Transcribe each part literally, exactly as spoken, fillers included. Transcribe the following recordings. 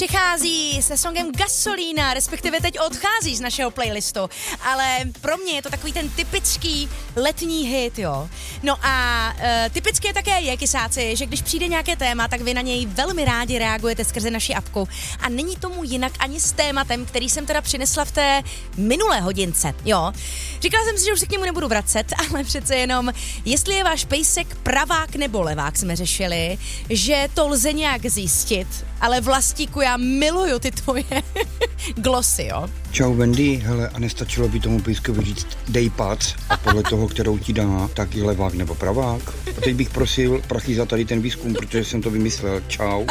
přichází se songem Gasolína, respektive teď odchází z našeho playlistu, ale pro mě je to takový ten typický letní hit, jo. No a e, typické také je, kysáci, že když přijde nějaké téma, tak vy na něj velmi rádi reagujete skrze naši apku a není tomu jinak ani s tématem, který jsem teda přinesla v té minulé hodince, jo. Říkala jsem si, že už se k němu nebudu vracet, ale přece jenom, jestli je váš pejsek pravák nebo levák, jsme řešili, že to lze nějak zjistit, ale Vlastíku, já miluju ty tvoje glosy, jo. Čau Wendy, hele, a nestačilo by tomu pejskovi říct dej pac a podle toho, kterou ti dá, tak je levák nebo pravák. A teď bych prosil prachy za tady ten výzkum, protože jsem to vymyslel. Čau.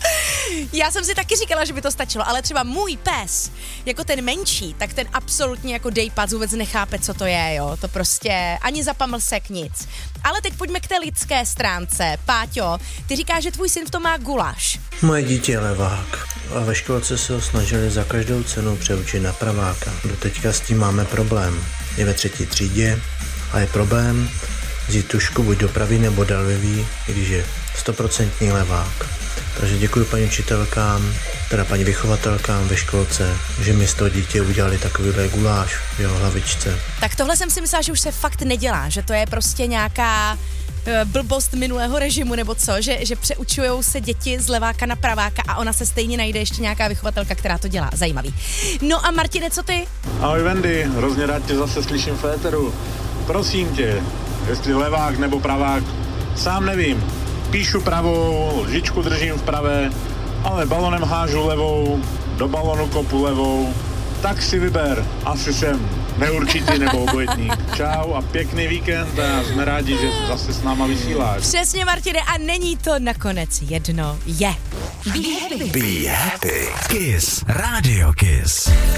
Já jsem si taky říkala, že by to stačilo, ale třeba můj pes, jako ten menší, tak ten absolutně jako dejpac vůbec nechápe, co to je, jo. To prostě ani za pamlsek nic. Ale teď pojďme k té lidské stránce. Páťo, ty říkáš, že tvůj syn v tom má guláš. Moje dítě je levák a ve školce se ho snažili za každou cenu přeučit na praváka. Doteďka s tím máme problém. Je ve třetí třídě a je problém vzít tušku buď do pravý nebo do levý, když je stoprocentní levák. Takže děkuji paní učitelkám, teda paní vychovatelkám ve školce, že mi z toho dítě udělali takovýhle guláš v jeho hlavičce. Tak tohle jsem si myslela, že už se fakt nedělá, že to je prostě nějaká blbost minulého režimu nebo co, že, že přeučujou se děti z leváka na praváka a ona se stejně najde ještě nějaká vychovatelka, která to dělá. Zajímavý. No a Martine, co ty? Ahoj Wendy, hrozně rád tě zase slyším v éteru. Prosím tě, jestli levák nebo pravák, sám nevím. Píšu pravou, lžičku držím v pravé, ale balonem hážu levou, do balonu kopu levou. Tak si vyber, asi jsem neurčitý nebo obojitník. Čau a pěkný víkend a jsme rádi, že zase s náma vysíláš. Přesně, Martine, a není to nakonec jedno, je. Be happy. Be happy. Kiss. Radio Kiss.